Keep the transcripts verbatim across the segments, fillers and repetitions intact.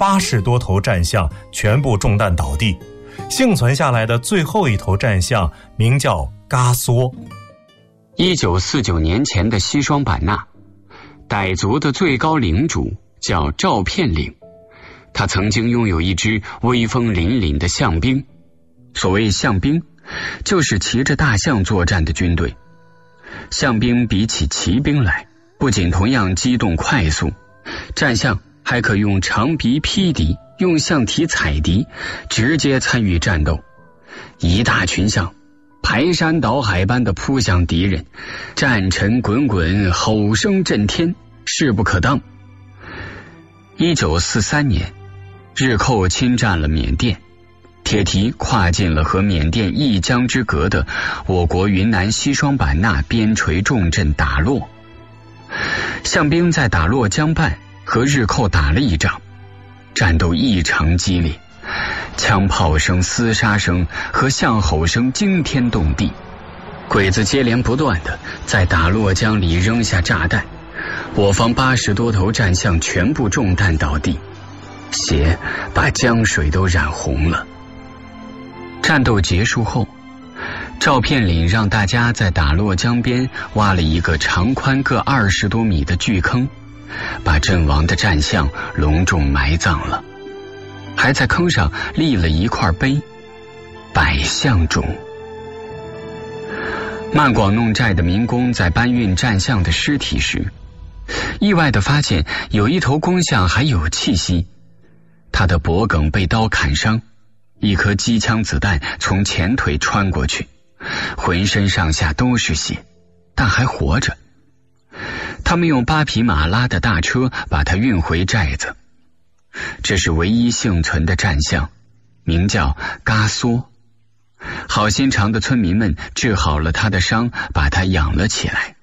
八十多头战象全部中弹倒地。幸存下来的最后一头战象名叫嘎缩。 一九四九年前的西双版纳，傣族的最高领主叫赵片岭，他曾经拥有一支威风凛凛的象兵。所谓象兵，就是骑着大象作战的军队。象兵比起骑兵来，不仅同样机动快速，战象还可用长鼻劈敌，用象体踩敌，直接参与战斗。一大群象排山倒海般的扑向敌人，战尘滚滚，吼声震天，势不可当。一九四三年，日寇侵占了缅甸，铁蹄跨进了和缅甸一江之隔的我国云南西双版纳边陲重镇打洛。象兵在打洛江畔和日寇打了一仗，战斗异常激烈，枪炮声、厮杀声和象吼声惊天动地，鬼子接连不断的在打洛江里扔下炸弹，我方八十多头战象全部中弹倒地，血把江水都染红了。战斗结束后，赵片岭让大家在打洛江边挖了一个长宽各二十多米的巨坑，把阵亡的战象隆重埋葬了，还在坑上立了一块碑，百象冢。曼广弄寨的民工在搬运战象的尸体时，意外地发现有一头公象还有气息，它的脖颈被刀砍伤，一颗机枪子弹从前腿穿过去，浑身上下都是血，但还活着。他们用八匹马拉的大车把它运回寨子。这是唯一幸存的战象，名叫嘎缩。好心肠的村民们治好了他的伤，把他养了起来。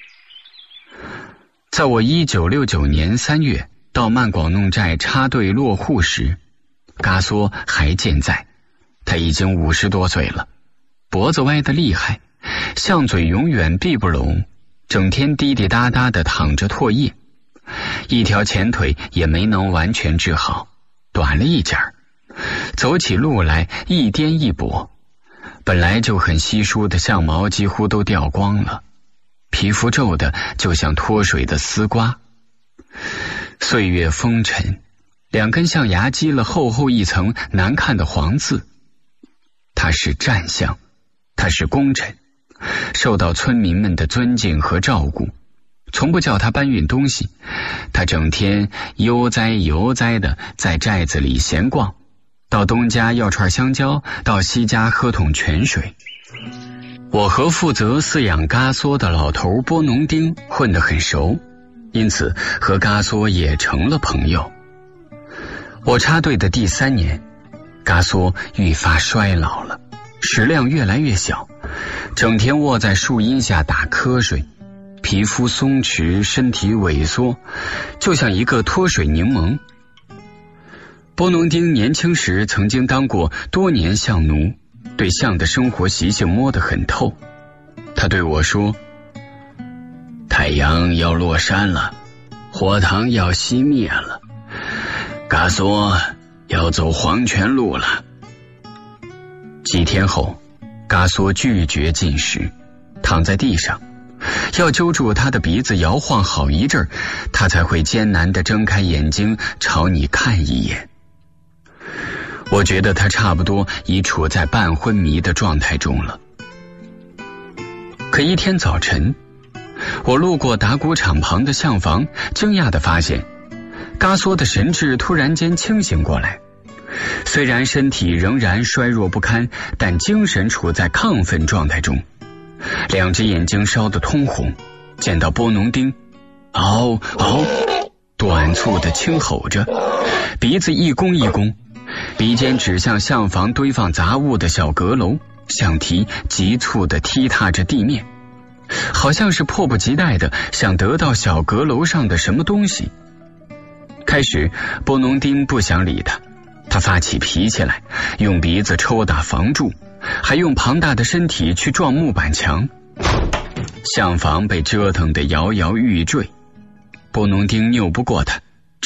在我一九六九年三月到曼广弄寨插队落户时，嘎缩还健在，他已经五十多岁了，脖子歪得厉害，象嘴永远闭不拢，整天滴滴答答地躺着唾液，一条前腿也没能完全治好，短了一截儿，走起路来一颠一跛，本来就很稀疏的象毛几乎都掉光了，皮肤皱得就像脱水的丝瓜。岁月风尘，两根象牙积了厚厚一层难看的黄渍。他是战象，他是功臣，受到村民们的尊敬和照顾，从不叫他搬运东西，他整天悠哉悠哉的在寨子里闲逛，到东家要串香蕉，到西家喝桶泉水。我和负责饲养嘎缩的老头波农丁混得很熟，因此和嘎缩也成了朋友。我插队的第三年，嘎缩愈发衰老了，食量越来越小，整天卧在树荫下打瞌睡，皮肤松弛，身体萎缩，就像一个脱水柠檬。波农丁年轻时曾经当过多年象奴，对象的生活习性摸得很透。他对我说，太阳要落山了，火塘要熄灭了，嘎缩要走黄泉路了。几天后，嘎缩拒绝进食，躺在地上，要揪住他的鼻子摇晃好一阵，他才会艰难地睁开眼睛朝你看一眼。我觉得他差不多已处在半昏迷的状态中了。可一天早晨，我路过打谷场旁的象房，惊讶地发现嘎缩的神智突然间清醒过来，虽然身体仍然衰弱不堪，但精神处在亢奋状态中，两只眼睛烧得通红，见到波农丁嗷嗷短促地轻吼着，鼻子一弓一弓，鼻尖指向象房堆放杂物的小阁楼，象蹄急促地踢踏着地面，好像是迫不及待地想得到小阁楼上的什么东西。开始波农丁不想理他，他发起脾气来，用鼻子抽打房柱，还用庞大的身体去撞木板墙。象房被折腾得摇摇欲坠，波农丁拗不过他，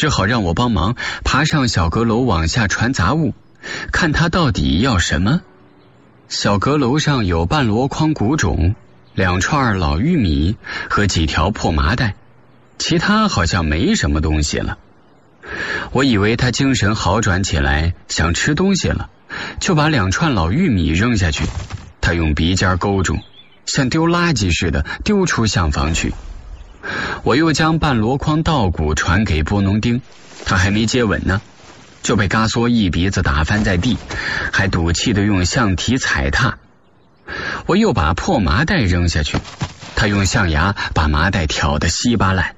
只好让我帮忙爬上小阁楼往下传杂物，看他到底要什么。小阁楼上有半箩筐谷种、两串老玉米和几条破麻袋，其他好像没什么东西了。我以为他精神好转起来，想吃东西了，就把两串老玉米扔下去，他用鼻尖勾住，像丢垃圾似的丢出厢房去。我又将半箩筐稻谷传给波农丁，他还没接稳呢，就被嘎缩一鼻子打翻在地，还赌气地用象蹄踩踏。我又把破麻袋扔下去，他用象牙把麻袋挑得稀巴烂。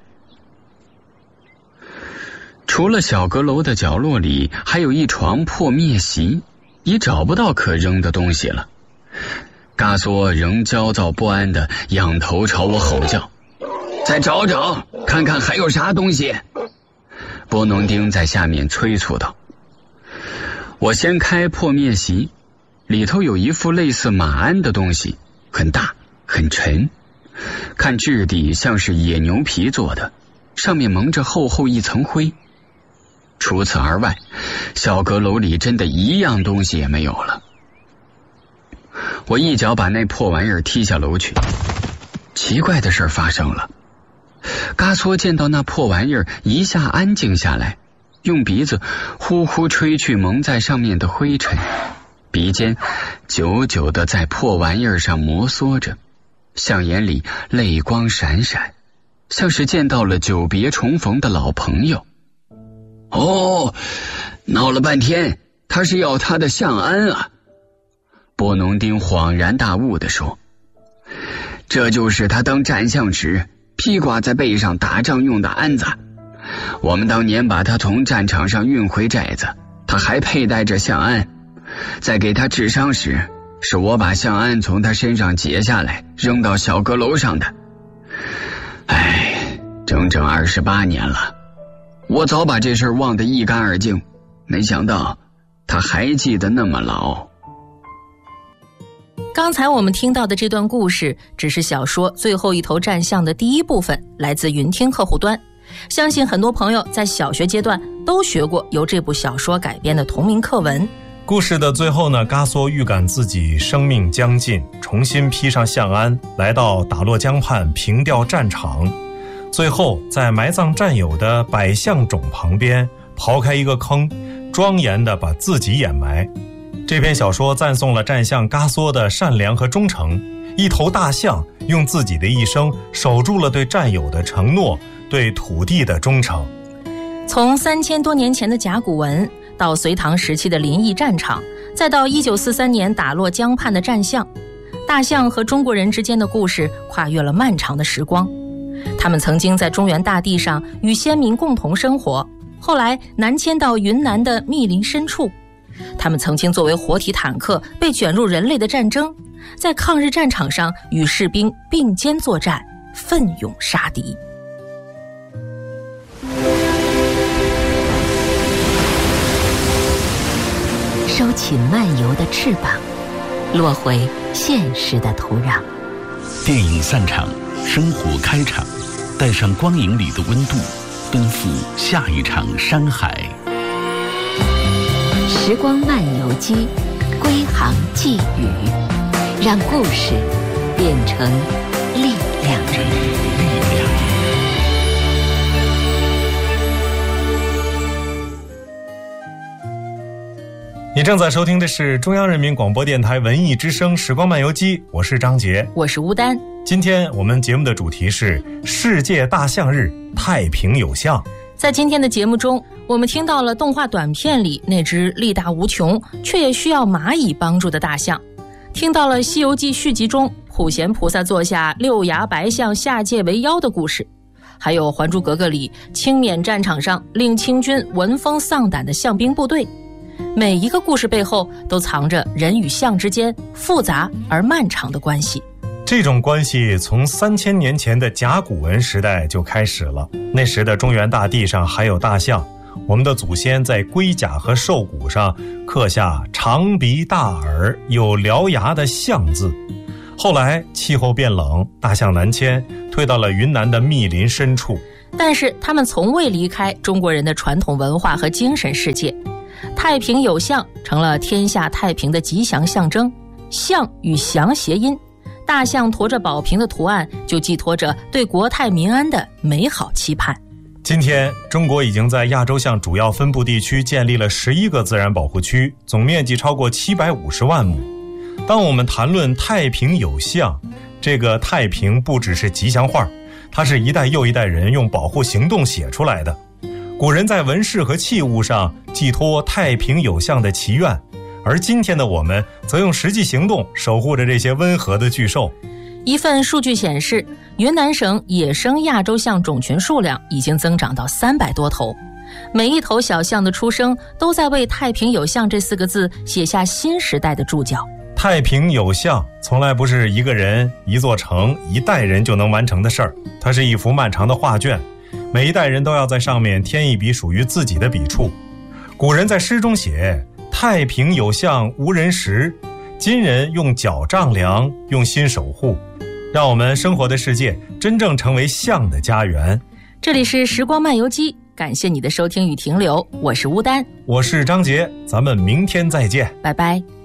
除了小阁楼的角落里，还有一床破篾席，已找不到可扔的东西了。嘎缩仍焦躁不安地仰头朝我吼叫：“再找找，看看还有啥东西。”波农丁在下面催促道。我掀开破篾席，里头有一副类似马鞍的东西，很大很沉，看质地像是野牛皮做的，上面蒙着厚厚一层灰。除此而外，小阁楼里真的一样东西也没有了。我一脚把那破玩意儿踢下楼去。奇怪的事发生了，嘎缩见到那破玩意儿一下安静下来，用鼻子呼呼吹去蒙在上面的灰尘，鼻尖久久地在破玩意儿上摩挲着，象眼里泪光闪闪，像是见到了久别重逢的老朋友。哦，闹了半天，他是要他的象鞍啊！波农丁恍然大悟地说：“这就是他当战象时披挂在背上打仗用的鞍子。我们当年把他从战场上运回寨子，他还佩戴着象鞍。在给他治伤时，是我把象鞍从他身上解下来扔到小阁楼上的。哎，整整二十八年了。我早把这事忘得一干二净，没想到他还记得那么牢。” 刚才我们听到的这段故事只是小说最后一头战象的第一部分，来自云听客户端。相信很多朋友在小学阶段都学过由这部小说改编的同名课文。 故事的最后呢，嘎缩预感自己生命将尽，重新披上象鞍，来到打洛江畔平调战场。最后在埋葬战友的百象冢旁边刨开一个坑，庄严地把自己掩埋。这篇小说赞颂了战象嘎缩的善良和忠诚，一头大象用自己的一生守住了对战友的承诺，对土地的忠诚。 从三千多年前的甲骨文，到隋唐时期的临沂战场，再到一九四三年打洛江畔的战象，大象和中国人之间的故事跨越了漫长的时光。他们曾经在中原大地上与先民共同生活，后来南迁到云南的密林深处。他们曾经作为活体坦克被卷入人类的战争，在抗日战场上与士兵并肩作战，奋勇杀敌。 收起漫游的翅膀，落回现实的土壤。 电影散场，生活开场，带上光影里的温度，奔赴下一场山海。 时光漫游机，归航寄语，让故事变成力量。 力量。 你正在收听的是中央人民广播电台文艺之声时光漫游机，我是张杰， 我是吴丹。 今天我们节目的主题是世界大象日，太平有象。 在今天的节目中，我们听到了动画短片里那只力大无穷却也需要蚂蚁帮助的大象，听到了《西游记》续集中普贤菩萨座下六牙白象下界为妖的故事，还有《还珠格格》里清缅战场上令清军闻风丧胆的象兵部队。每一个故事背后都藏着人与象之间复杂而漫长的关系。 这种关系从三千年前的甲骨文时代就开始了。那时的中原大地上还有大象，我们的祖先在龟甲和兽骨上刻下长鼻大耳有獠牙的象字。后来气候变冷，大象南迁，退到了云南的密林深处。 但是他们从未离开中国人的传统文化和精神世界。太平有象成了天下太平的吉祥象征，象与祥谐音，大象驮着宝瓶的图案就寄托着对国泰民安的美好期盼。 今天，中国已经在亚洲象主要分布地区建立了十一个自然保护区，总面积超过七百五十万亩。当我们谈论太平有象，这个太平不只是吉祥话，它是一代又一代人用保护行动写出来的。古人在纹饰和器物上寄托太平有象的祈愿，而今天的我们则用实际行动守护着这些温和的巨兽。 一份数据显示，云南省野生亚洲象种群数量已经增长到三百多头，每一头小象的出生都在为太平有象这四个字写下新时代的注脚。 太平有象从来不是一个人、一座城、一代人就能完成的事儿，它是一幅漫长的画卷，每一代人都要在上面添一笔属于自己的笔触。古人在诗中写太平有象无人识，今人用脚丈量，用心守护，让我们生活的世界真正成为象的家园。 这里是时光漫游记，感谢你的收听与停留，我是乌丹， 我是张杰，咱们明天再见， 拜拜。